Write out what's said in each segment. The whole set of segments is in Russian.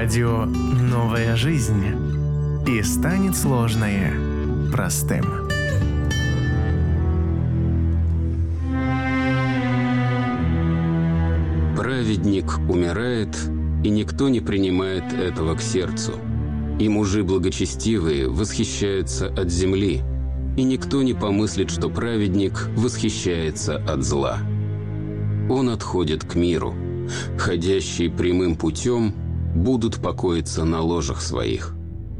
Радио «Новая жизнь». И станет сложное простым. Праведник умирает, и никто не принимает этого к сердцу. И мужи благочестивые восхищаются от земли, и никто не помыслит, что праведник восхищается от зла. Он отходит к миру. Ходящие прямым путем будут покоиться на ложах своих.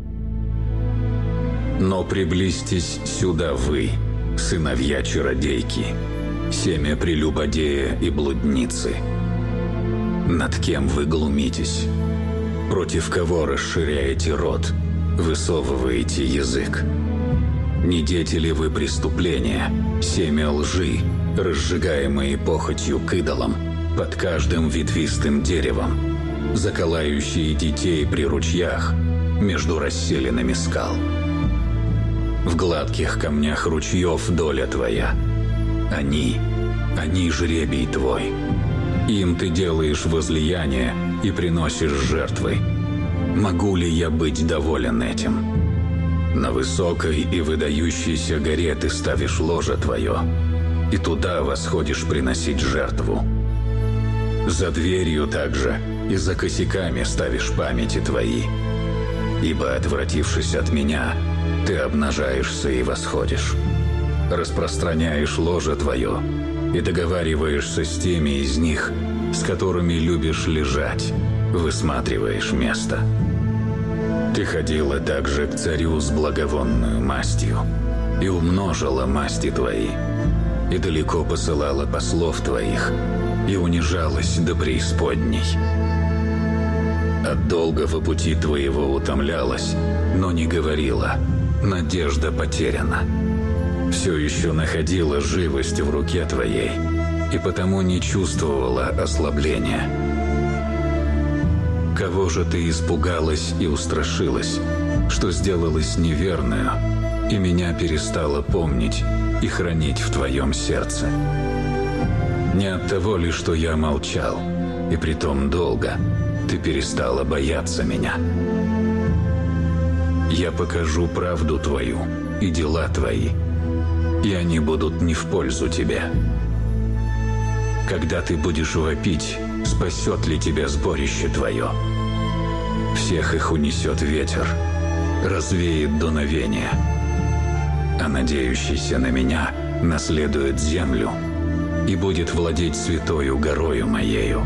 Но приблизьтесь сюда вы, сыновья чародейки, семя прелюбодея и блудницы. Над кем вы глумитесь? Против кого расширяете рот, высовываете язык? Не дети ли вы преступления, семя лжи, разжигаемые похотью к идолам, под каждым ветвистым деревом, заколающие детей при ручьях между расселинами скал? В гладких камнях ручьев доля твоя. Они жребий твой. Им ты делаешь возлияние и приносишь жертвы. Могу ли я быть доволен этим? На высокой и выдающейся горе ты ставишь ложе твое, и туда восходишь приносить жертву. За дверью также и за косяками ставишь памяти твои. Ибо, отвратившись от меня, ты обнажаешься и восходишь. Распространяешь ложе твое и договариваешься с теми из них, с которыми любишь лежать, высматриваешь место. Ты ходила также к царю с благовонную мастью и умножила масти твои, и далеко посылала послов твоих, и унижалась до преисподней. От долгого пути твоего утомлялась, но не говорила: надежда потеряна. Все еще находила живость в руке твоей, и потому не чувствовала ослабления. Кого же ты испугалась и устрашилась, что сделалась неверную, и меня перестала помнить и хранить в твоем сердце? Не от того ли, что я молчал, и притом долго, ты перестала бояться меня? Я покажу правду твою и дела твои, и они будут не в пользу тебе. Когда ты будешь вопить, спасет ли тебя сборище твое? Всех их унесет ветер, развеет дуновение, а надеющийся на меня наследует землю и будет владеть святою горою моею.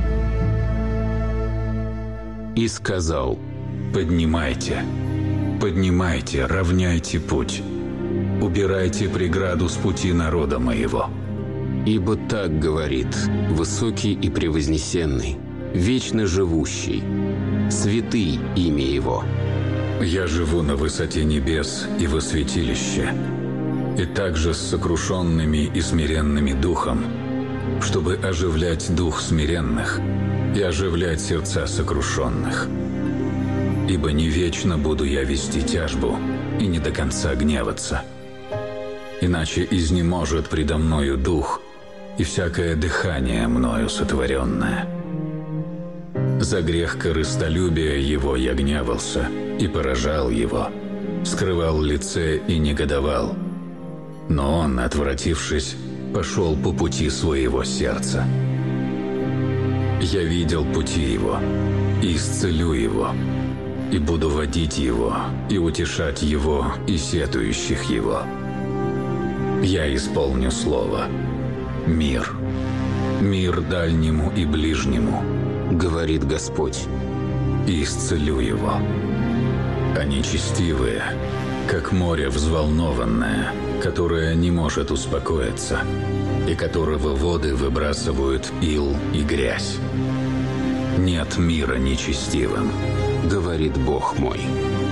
И сказал: поднимайте, поднимайте, равняйте путь, убирайте преграду с пути народа моего. Ибо так говорит высокий и превознесенный, вечно живущий, святый имя его. Я живу на высоте небес и во святилище, и также с сокрушенными и смиренными духом, чтобы оживлять дух смиренных и оживлять сердца сокрушенных. Ибо не вечно буду я вести тяжбу и не до конца гневаться. Иначе изнеможет предо мною дух и всякое дыхание мною сотворенное. За грех корыстолюбия его я гневался и поражал его, скрывал лице и негодовал. Но он, отвратившись, пошел по пути своего сердца. Я видел пути его и исцелю его, и буду водить его и утешать его и сетующих его. Я исполню слово. Мир. Мир дальнему и ближнему, говорит Господь, и исцелю его. Они честивые, как море взволнованное, которое не может успокоиться, и которого воды выбрасывают ил и грязь. Нет мира нечестивым, говорит Бог мой.